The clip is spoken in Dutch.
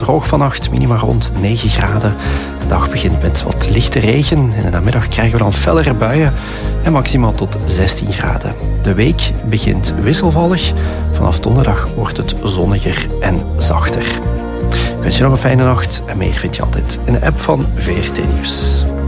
droog vannacht, minima rond 9 graden. De dag begint met wat lichte regen. In de namiddag krijgen we dan fellere buien en maximaal tot 16 graden. De week begint wisselvallig. Vanaf donderdag wordt het zonniger en zachter. Ik wens je nog een fijne nacht en meer vind je altijd in de app van VRT Nieuws.